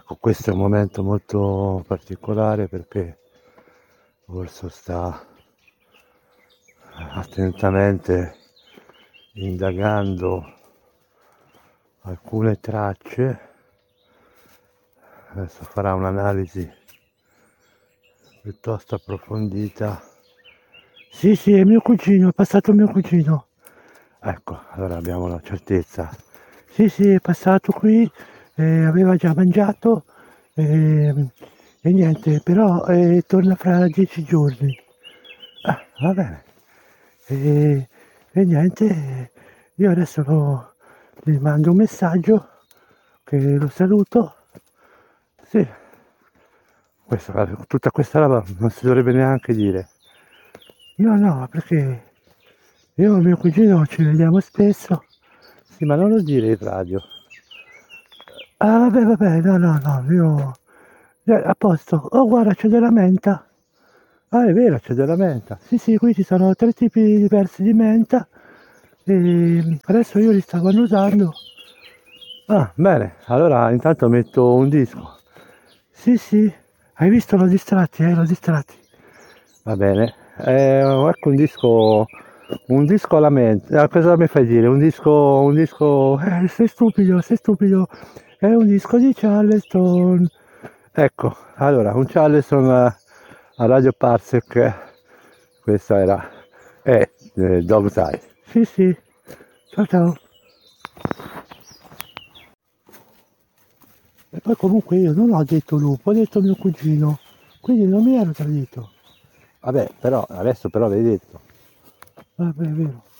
Ecco, questo è un momento molto particolare perché Orso sta attentamente indagando alcune tracce. Adesso farà un'analisi piuttosto approfondita. Sì, sì, è mio cugino, è passato mio cugino. Ecco, allora abbiamo la certezza. Sì, sì, è passato qui, aveva già mangiato e niente, però torna fra 10 giorni. Ah, va bene. E, e niente, io adesso gli mando un messaggio che lo saluto. Sì, tutta questa roba non si dovrebbe neanche dire. No, no, perché io e mio cugino ci vediamo spesso. Sì, ma non lo dire in radio. Ah, vabbè, no, no, no, io... a posto. Oh, guarda, c'è della menta. Ah, è vero, c'è della menta. Sì, sì, qui ci sono 3 tipi diversi di menta. E adesso io li stavo annusando. Ah, bene, allora intanto metto un disco. Sì, sì, hai visto? L'ho distratti, l'ho distratti. Va bene. Ecco un disco alla mente. Cosa mi fai dire? Un disco... sei stupido. È un disco di Charleston. Ecco, allora, un Charleston a Radio Parsec. Questa era... Dog Side. Sì, sì. Ciao, ciao. E poi comunque io non ho detto lupo, ho detto mio cugino. Quindi non mi ero tradito. Vabbè, però, adesso però l'hai detto. Vabbè, è vero.